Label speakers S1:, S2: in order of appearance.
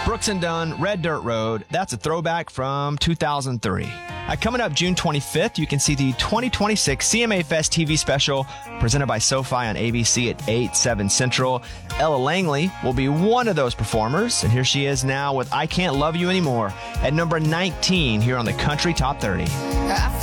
S1: Brooks and Dunn, Red Dirt Road. That's a throwback from 2003. Coming up June 25th, you can see the 2026 CMA Fest TV special presented by SoFi on ABC at 8, 7 Central. Ella Langley will be one of those performers, and here she is now with I Can't Love You Anymore at number 19 here on the Country Top 30.